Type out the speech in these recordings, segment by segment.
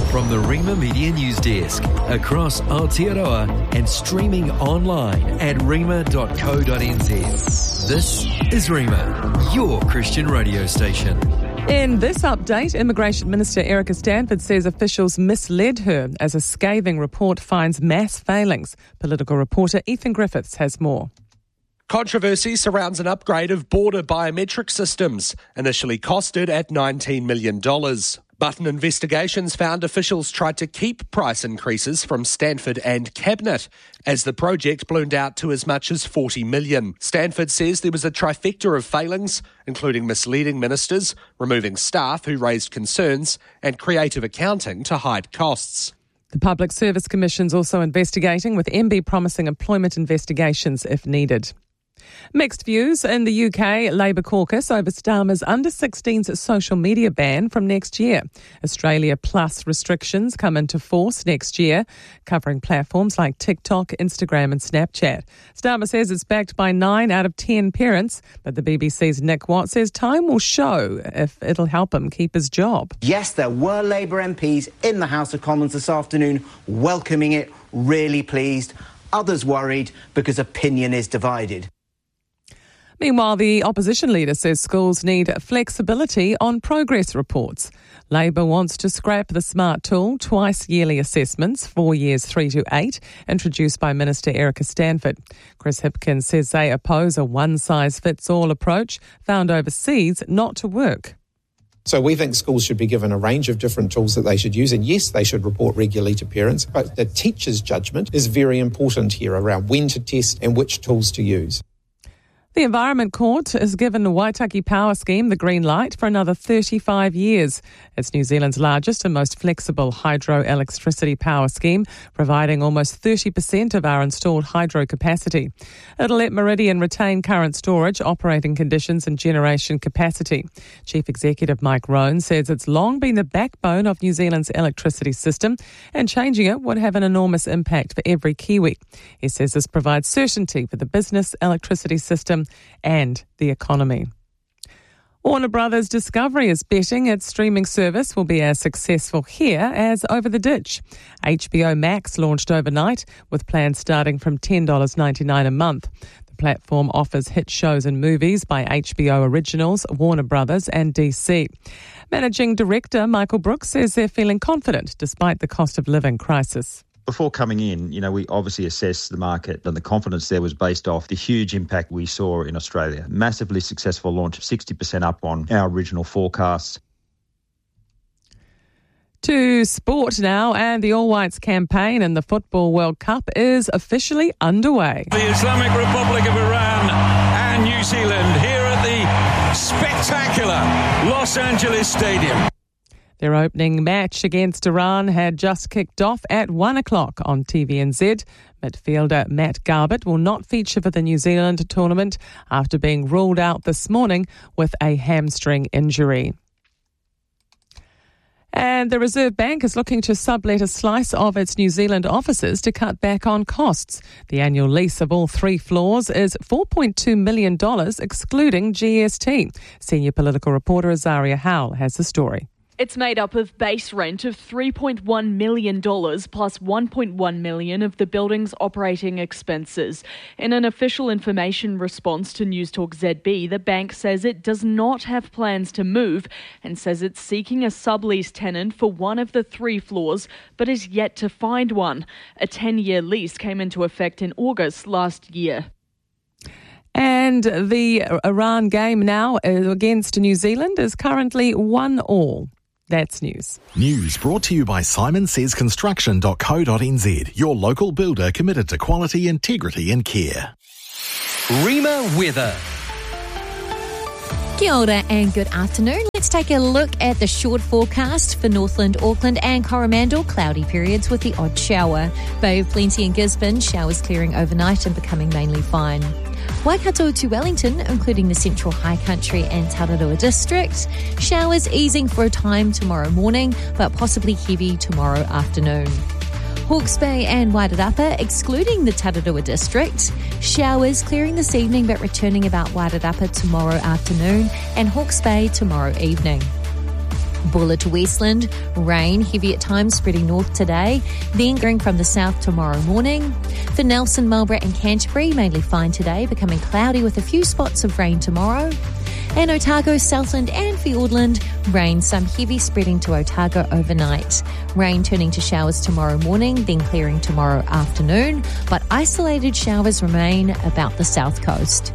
from the Rima Media News Desk across Aotearoa and streaming online at rima.co.nz. This is Rima, your Christian radio station. In this update, Immigration Minister Erica Stanford says officials misled her as a scathing report finds mass failings. Political reporter Ethan Griffiths has more. Controversy surrounds an upgrade of border biometric systems, initially costed at $19 million. Button investigations found officials tried to keep price increases from Stanford and Cabinet, as the project ballooned out to as much as $40 million. Stanford says there was a trifecta of failings, including misleading ministers, removing staff who raised concerns, and creative accounting to hide costs. The Public Service Commission's also investigating, with MB promising employment investigations if needed. Mixed views in the UK Labour caucus over Starmer's under-16s social media ban from next year. Australia Plus restrictions come into force next year, covering platforms like TikTok, Instagram and Snapchat. Starmer says it's backed by 9 out of 10 parents, but the BBC's Nick Watt says time will show if it'll help him keep his job. Yes, there were Labour MPs in the House of Commons this afternoon welcoming it, really pleased. Others worried because opinion is divided. Meanwhile, the opposition leader says schools need flexibility on progress reports. Labour wants to scrap the SMART tool, twice yearly assessments for years 3 to 8, introduced by Minister Erica Stanford. Chris Hipkins says they oppose a one-size-fits-all approach found overseas not to work. So we think schools should be given a range of different tools that they should use, and yes, they should report regularly to parents, but the teacher's judgment is very important here around when to test and which tools to use. The Environment Court has given the Waitaki Power Scheme the green light for another 35 years. It's New Zealand's largest and most flexible hydroelectricity power scheme, providing almost 30% of our installed hydro capacity. It'll let Meridian retain current storage, operating conditions and generation capacity. Chief Executive Mike Roan says it's long been the backbone of New Zealand's electricity system, and changing it would have an enormous impact for every Kiwi. He says this provides certainty for the business electricity system and the economy. Warner Brothers Discovery is betting its streaming service will be as successful here as Over the Ditch. HBO Max launched overnight, with plans starting from $10.99 a month. The platform offers hit shows and movies by HBO Originals, Warner Brothers and DC. Managing Director Michael Brooks says they're feeling confident despite the cost of living crisis. Before coming in, we obviously assessed the market, and the confidence there was based off the huge impact we saw in Australia. Massively successful launch, 60% up on our original forecasts. To sport now, and the All Whites campaign in the Football World Cup is officially underway. The Islamic Republic of Iran and New Zealand here at the spectacular Los Angeles Stadium. Their opening match against Iran had just kicked off at 1 o'clock on TVNZ. Midfielder Matt Garbutt will not feature for the New Zealand tournament after being ruled out this morning with a hamstring injury. And the Reserve Bank is looking to sublet a slice of its New Zealand offices to cut back on costs. The annual lease of all 3 floors is $4.2 million, excluding GST. Senior political reporter Azaria Howell has the story. It's made up of base rent of $3.1 million plus $1.1 million of the building's operating expenses. In an official information response to Newstalk ZB, the bank says it does not have plans to move and says it's seeking a sublease tenant for one of the 3 floors, but is yet to find one. A 10-year lease came into effect in August last year. And the Iran game now against New Zealand is currently 1-1. That's news. News brought to you by simonsayesconstruction.co.nz, your local builder committed to quality, integrity and care. Rima weather. Kia ora and good afternoon. Let's take a look at the short forecast for Northland, Auckland and Coromandel. Cloudy periods with the odd shower. Bay of Plenty in Gisborne, showers clearing overnight and becoming mainly fine. Waikato to Wellington, including the Central High Country and Tararua District. Showers easing for a time tomorrow morning, but possibly heavy tomorrow afternoon. Hawke's Bay and Wairarapa, excluding the Tararua District. Showers clearing this evening, but returning about Wairarapa tomorrow afternoon and Hawke's Bay tomorrow evening. Buller to Westland, rain, heavy at times, spreading north today, then going from the south tomorrow morning. For Nelson, Marlborough and Canterbury, mainly fine today, becoming cloudy with a few spots of rain tomorrow. And Otago, Southland and Fiordland, rain, some heavy spreading to Otago overnight. Rain turning to showers tomorrow morning, then clearing tomorrow afternoon, but isolated showers remain about the south coast.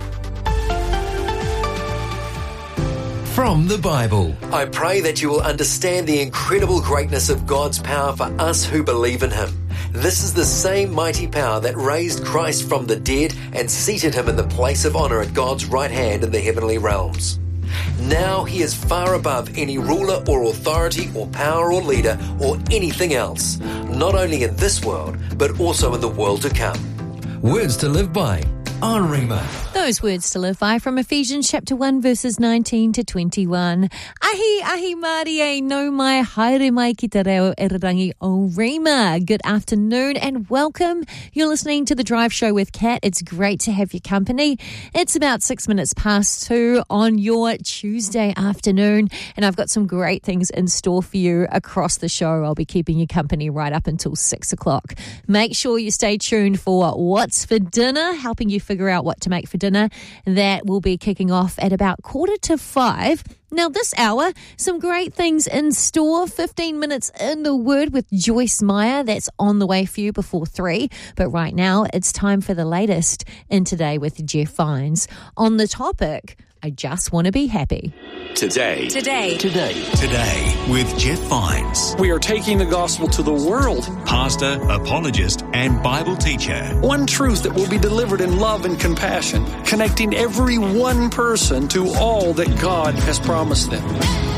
From the Bible, I pray that you will understand the incredible greatness of God's power for us who believe in Him. This is the same mighty power that raised Christ from the dead and seated Him in the place of honor at God's right hand in the heavenly realms. Now He is far above any ruler or authority or power or leader or anything else, not only in this world, but also in the world to come. Words to live by on Rhema. Those words to live by from Ephesians chapter 1 verses 19 to 21. Ahi Māori e no mai haere mai ki te reo e rangi o Rhema. Good afternoon and welcome. You're listening to The Drive Show with Kat. It's great to have your company. It's about 6 minutes past 2 on your Tuesday afternoon, and I've got some great things in store for you across the show. I'll be keeping you company right up until 6 o'clock. Make sure you stay tuned for What's for Dinner, helping you figure out what to make for dinner. That will be kicking off at about 4:45. Now this hour, some great things in store. 15 minutes in the Word with Joyce Meyer. That's on the way for you before 3. But right now, it's time for the latest in Today with Jeff Vines. On the topic, I just want to be happy. Today with Jeff Vines. We are taking the gospel to the world. Pastor, apologist, and Bible teacher. One truth that will be delivered in love and compassion, connecting every one person to all that God has promised them.